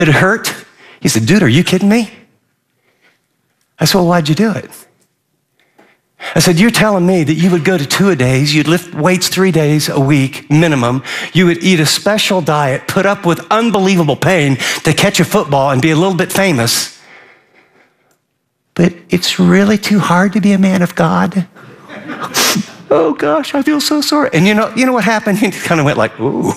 Did it hurt? He said, dude, are you kidding me? I said, well, why'd you do it? I said, you're telling me that you would go to 2-a-days, you'd lift weights 3 days a week minimum, you would eat a special diet, put up with unbelievable pain to catch a football and be a little bit famous. But it's really too hard to be a man of God. Oh gosh, I feel so sorry. And you know what happened? He kind of went like, ooh,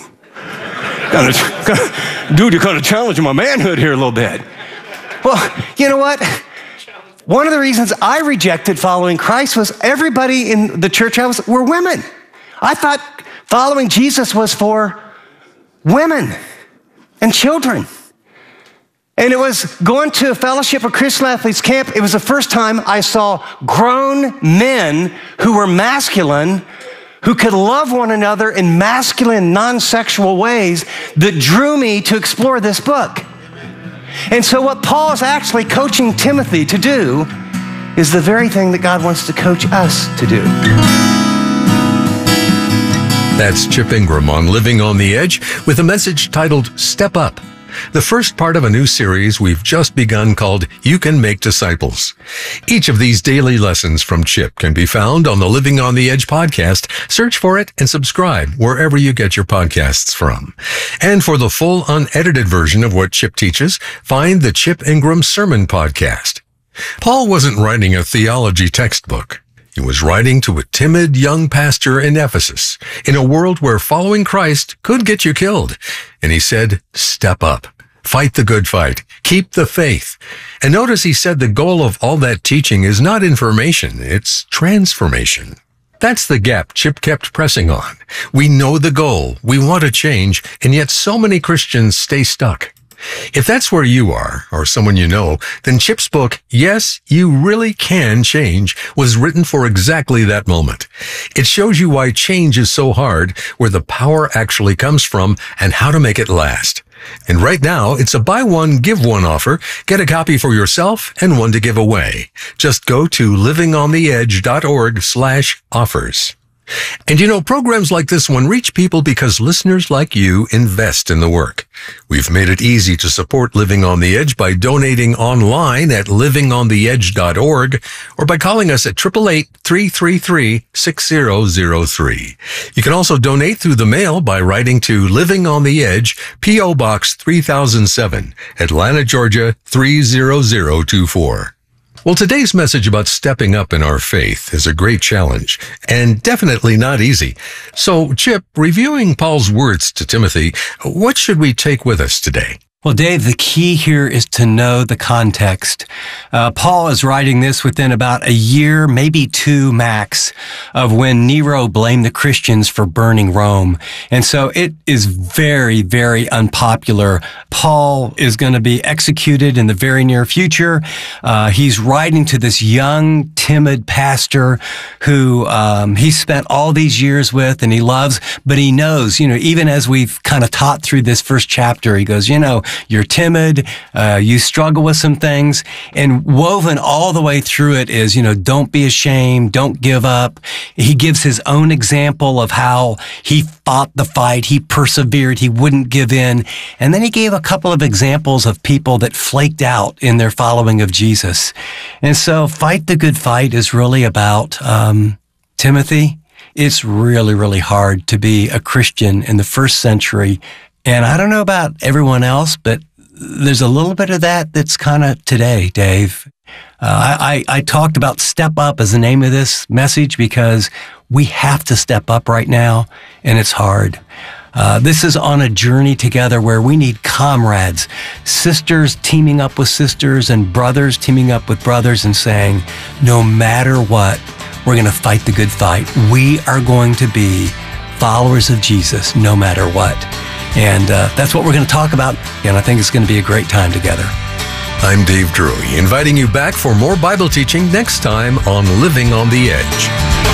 dude, you're kind of challenging my manhood here a little bit. Well, you know what? One of the reasons I rejected following Christ was everybody in the church were women. I thought following Jesus was for women and children. And it was going to a fellowship or Christian athletes camp. It was the first time I saw grown men who were masculine, who could love one another in masculine, non-sexual ways that drew me to explore this book. And so what Paul is actually coaching Timothy to do is the very thing that God wants to coach us to do. That's Chip Ingram on Living on the Edge with a message titled Step Up, the first part of a new series we've just begun called You Can Make Disciples. Each of these daily lessons from Chip can be found on the Living on the Edge podcast. Search for it and subscribe wherever you get your podcasts from. And for the full unedited version of what Chip teaches, find the Chip Ingram Sermon Podcast. Paul wasn't writing a theology textbook. He was writing to a timid young pastor in Ephesus, in a world where following Christ could get you killed. And he said, step up, fight the good fight, keep the faith. And notice he said the goal of all that teaching is not information, it's transformation. That's the gap Chip kept pressing on. We know the goal, we want to change, and yet so many Christians stay stuck. If that's where you are, or someone you know, then Chip's book, Yes, You Really Can Change, was written for exactly that moment. It shows you why change is so hard, where the power actually comes from, and how to make it last. And right now, it's a buy one, give one offer. Get a copy for yourself and one to give away. Just go to livingontheedge.org/offers. And you know, programs like this one reach people because listeners like you invest in the work. We've made it easy to support Living on the Edge by donating online at livingontheedge.org or by calling us at 888-333-6003. You can also donate through the mail by writing to Living on the Edge, P.O. Box 3007, Atlanta, Georgia 30024. Well, today's message about stepping up in our faith is a great challenge and definitely not easy. So, Chip, reviewing Paul's words to Timothy, what should we take with us today? Well, Dave, the key here is to know the context. Paul is writing this within about a year, maybe 2 max, of when Nero blamed the Christians for burning Rome. And so it is very, very unpopular. Paul is going to be executed in the very near future. He's writing to this young, timid pastor who he spent all these years with and he loves, but he knows, even as we've kind of taught through this first chapter, he goes, you're timid, you struggle with some things, and woven all the way through it is, don't be ashamed, don't give up. He gives his own example of how he fought the fight, he persevered, he wouldn't give in, and then he gave a couple of examples of people that flaked out in their following of Jesus. And so fight the good fight is really about Timothy. It's really, really hard to be a Christian in the first century. And I don't know about everyone else, but there's a little bit of that's kind of today, Dave. I talked about step up as the name of this message because we have to step up right now, and it's hard. This is on a journey together where we need comrades, sisters teaming up with sisters and brothers teaming up with brothers and saying, no matter what, we're going to fight the good fight. We are going to be followers of Jesus no matter what. And that's what we're going to talk about, and I think it's going to be a great time together. I'm Dave Drury, inviting you back for more Bible teaching next time on Living on the Edge.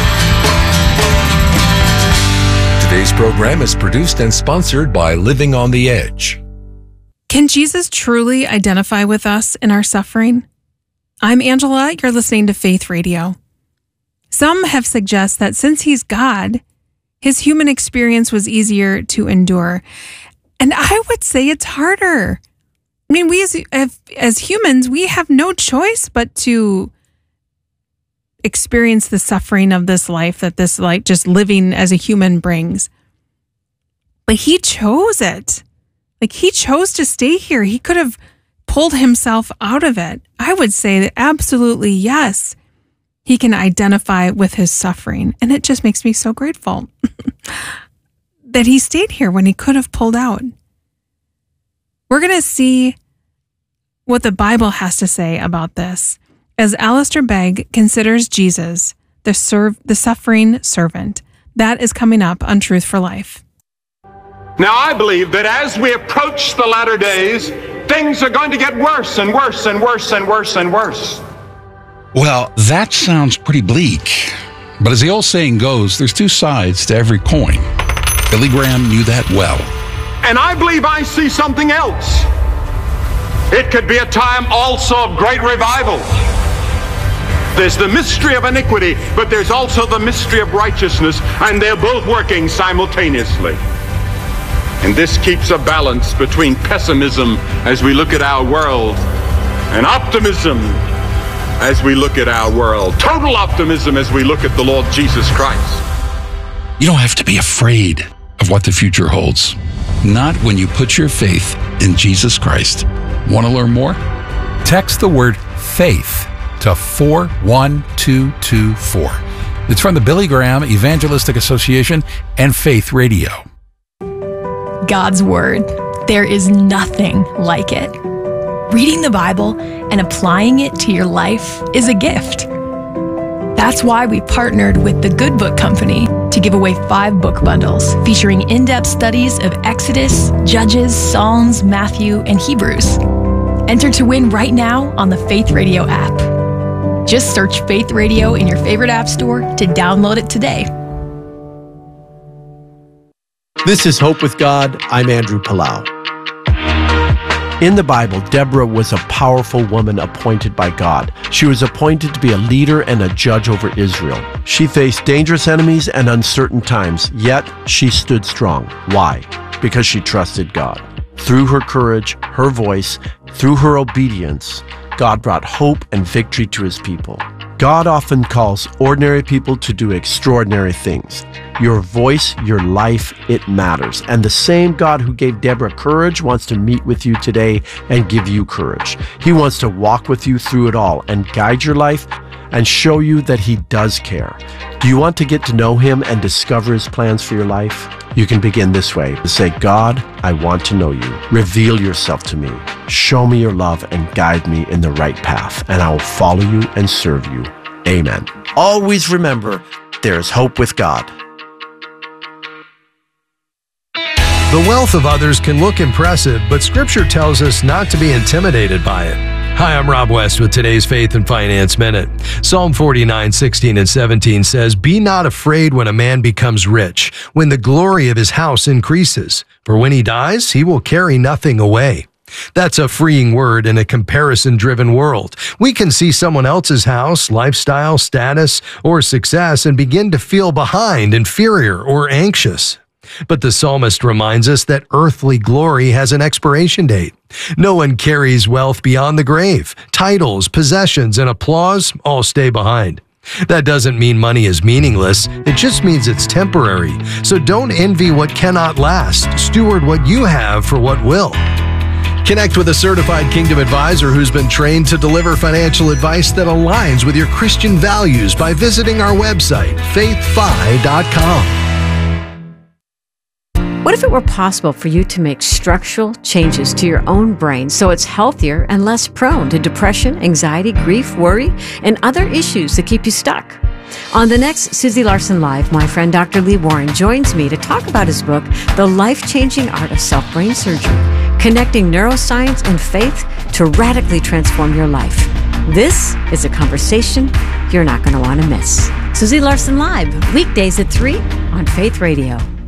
Today's program is produced and sponsored by Living on the Edge. Can Jesus truly identify with us in our suffering? I'm Angela. You're listening to Faith Radio. Some have suggested that since he's God, his human experience was easier to endure. And I would say it's harder. I mean, we as humans, we have no choice but to experience the suffering of this life that this, like, just living as a human brings. But he chose it. Like, he chose to stay here. He could have pulled himself out of it. I would say that absolutely yes, he can identify with his suffering. And it just makes me so grateful that he stayed here when he could have pulled out. We're going to see what the Bible has to say about this as Alistair Begg considers Jesus the suffering servant. That is coming up on Truth for Life. Now, I believe that as we approach the latter days, things are going to get worse and worse and worse and worse and worse. Well, that sounds pretty bleak. But as the old saying goes, there's two sides to every coin. Billy Graham knew that well. And I believe I see something else. It could be a time also of great revival. There's the mystery of iniquity, but there's also the mystery of righteousness, and they're both working simultaneously. And this keeps a balance between pessimism as we look at our world and optimism as we look at our world. Total optimism as we look at the Lord Jesus Christ. You don't have to be afraid of what the future holds. Not when you put your faith in Jesus Christ. Want to learn more? Text the word FAITH to 41224. It's from the Billy Graham Evangelistic Association and Faith Radio. God's Word. There is nothing like it. Reading the Bible and applying it to your life is a gift. That's why we partnered with the Good Book Company to give away 5 book bundles featuring in-depth studies of Exodus, Judges, Psalms, Matthew, and Hebrews. Enter to win right now on the Faith Radio app. Just search Faith Radio in your favorite app store to download it today. This is Hope with God. I'm Andrew Palau. In the Bible, Deborah was a powerful woman appointed by God. She was appointed to be a leader and a judge over Israel. She faced dangerous enemies and uncertain times, yet she stood strong. Why? Because she trusted God. Through her courage, her voice, through her obedience, God brought hope and victory to his people. God often calls ordinary people to do extraordinary things. Your voice, your life, it matters. And the same God who gave Deborah courage wants to meet with you today and give you courage. He wants to walk with you through it all and guide your life and show you that he does care. Do you want to get to know him and discover his plans for your life? You can begin this way. Say, God, I want to know you. Reveal yourself to me. Show me your love and guide me in the right path, and I will follow you and serve you. Amen. Always remember, there is hope with God. The wealth of others can look impressive, but Scripture tells us not to be intimidated by it. Hi, I'm Rob West with today's Faith and Finance Minute. Psalm 49:16 and 17 says, "Be not afraid when a man becomes rich, when the glory of his house increases. For when he dies, he will carry nothing away." That's a freeing word in a comparison-driven world. We can see someone else's house, lifestyle, status, or success and begin to feel behind, inferior, or anxious. But the psalmist reminds us that earthly glory has an expiration date. No one carries wealth beyond the grave. Titles, possessions, and applause all stay behind. That doesn't mean money is meaningless. It just means it's temporary. So don't envy what cannot last. Steward what you have for what will. Connect with a certified Kingdom advisor who's been trained to deliver financial advice that aligns with your Christian values by visiting our website, faithfi.com. What if it were possible for you to make structural changes to your own brain so it's healthier and less prone to depression, anxiety, grief, worry, and other issues that keep you stuck? On the next Susie Larson Live, my friend Dr. Lee Warren joins me to talk about his book, The Life-Changing Art of Self-Brain Surgery, connecting neuroscience and faith to radically transform your life. This is a conversation you're not going to want to miss. Susie Larson Live, weekdays at 3 on Faith Radio.